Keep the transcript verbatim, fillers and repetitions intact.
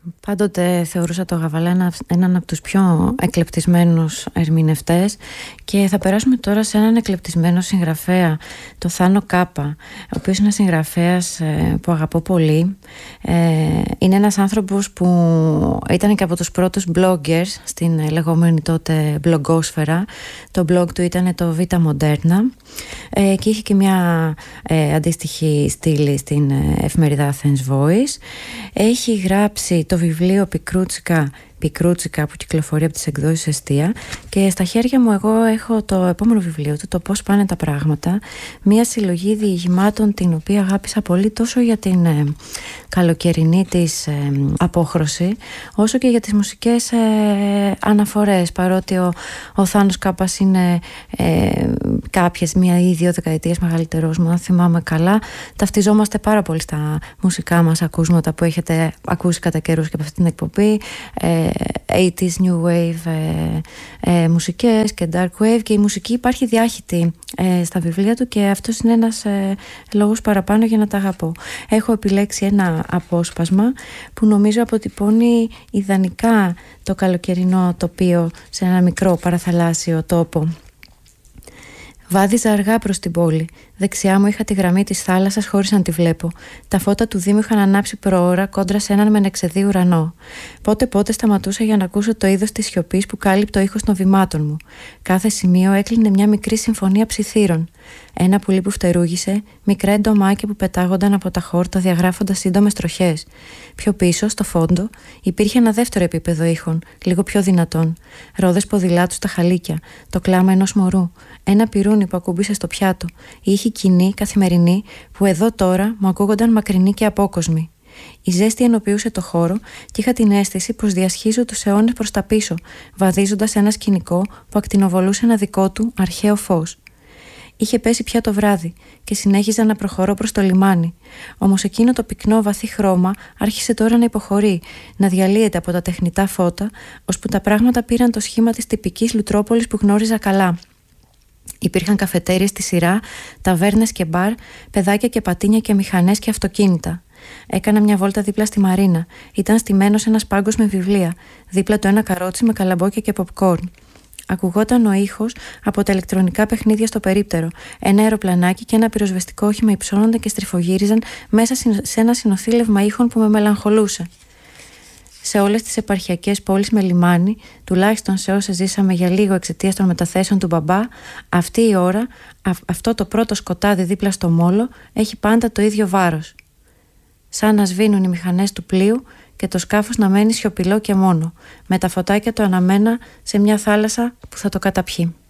Πάντοτε θεωρούσα το Γαβαλά ένα, έναν από τους πιο εκλεπτισμένους ερμηνευτές και θα περάσουμε τώρα σε έναν εκλεπτισμένο συγγραφέα, το Θάνο Κάπα, ο οποίος είναι ένας συγγραφέας ε, που αγαπώ πολύ. Ε, είναι ένας άνθρωπος που ήταν και από τους πρώτους bloggers στην ε, λεγόμενη τότε blogosfera. Το blog του ήταν το Vita Moderna ε, και είχε και μια ε, αντίστοιχη στήλη στην ε, εφημερίδα Athens Voice. Έχει γράψει το βιβλίο Πικρούτσικα, Πικρούτσικα που κυκλοφορεί από τις εκδόσεις Εστία, και στα χέρια μου εγώ έχω το επόμενο βιβλίο του, το Πώς πάνε τα πράγματα, μια συλλογή διηγημάτων την οποία αγάπησα πολύ, τόσο για την ε, καλοκαιρινή της ε, απόχρωση, όσο και για τις μουσικές ε, αναφορές, παρότι ο, ο Θάνος Κάπας είναι ε, κάποιες μία ή δύο δεκαετίες μεγαλύτερος μου, αν θυμάμαι καλά. Ταυτιζόμαστε πάρα πολύ στα μουσικά μας ακούσματα που έχετε ακούσει κατά καιρούς και από αυτή την εκπομπή, ε, ογδόντα New Wave ε, ε, μουσικές και Dark Wave, και η μουσική υπάρχει διάχυτη ε, στα βιβλία του, και αυτός είναι ένας ε, λόγος παραπάνω για να τα αγαπώ. Έχω επιλέξει ένα απόσπασμα που νομίζω αποτυπώνει ιδανικά το καλοκαιρινό τοπίο σε ένα μικρό παραθαλάσσιο τόπο. Βάδιζα αργά προς την πόλη. Δεξιά μου είχα τη γραμμή της θάλασσας χωρίς να τη βλέπω. Τα φώτα του Δήμου είχαν ανάψει προώρα κόντρα σε έναν μενεξεδί ουρανό. Πότε πότε σταματούσα για να ακούσω το είδος της σιωπής που κάλυπτε ο ήχος των βημάτων μου. Κάθε σημείο έκλεινε μια μικρή συμφωνία ψιθύρων. Ένα πουλί που φτερούγησε, μικρά εντομάκια που πετάγονταν από τα χόρτα διαγράφοντας σύντομες τροχές. Πιο πίσω, στο φόντο, υπήρχε ένα δεύτερο επίπεδο ήχων, λίγο πιο δυνατόν. Ρόδες ποδηλάτου στα χαλίκια, το κλάμα ενός μωρού, ένα πυρούνι που ακούμπησε στο πιάτο, η ήχη κοινή, καθημερινή, που εδώ τώρα μου ακούγονταν μακρινοί και απόκοσμοι. Η ζέστη ενοποιούσε το χώρο και είχα την αίσθηση πως διασχίζω τους αιώνες προς τα πίσω, βαδίζοντας ένα σκηνικό που ακτινοβολούσε ένα δικό του αρχαίο φως. Είχε πέσει πια το βράδυ και συνέχιζα να προχωρώ προς το λιμάνι. Όμως εκείνο το πυκνό βαθύ χρώμα άρχισε τώρα να υποχωρεί, να διαλύεται από τα τεχνητά φώτα, ώσπου τα πράγματα πήραν το σχήμα της τυπικής Λουτρόπολης που γνώριζα καλά. Υπήρχαν καφετέριες στη σειρά, ταβέρνες και μπαρ, παιδάκια και πατίνια και μηχανές και αυτοκίνητα. Έκανα μια βόλτα δίπλα στη μαρίνα. Ήταν στημένος ένας πάγκος με βιβλία, δίπλα του ένα καρότσι με καλαμπόκια και popcorn. Ακουγόταν ο ήχος από τα ηλεκτρονικά παιχνίδια στο περίπτερο. Ένα αεροπλανάκι και ένα πυροσβεστικό όχημα υψώνονταν και στριφογύριζαν μέσα σε ένα συνοθήλευμα ήχων που με μελαγχολούσε. Σε όλες τις επαρχιακές πόλεις με λιμάνι, τουλάχιστον σε όσες ζήσαμε για λίγο εξαιτίας των μεταθέσεων του μπαμπά, αυτή η ώρα, α, αυτό το πρώτο σκοτάδι δίπλα στο μόλο, έχει πάντα το ίδιο βάρος. Σαν να σβήνουν οι μηχανές του πλοίου και το σκάφος να μένει σιωπηλό και μόνο, με τα φωτάκια του αναμένα σε μια θάλασσα που θα το καταπιεί.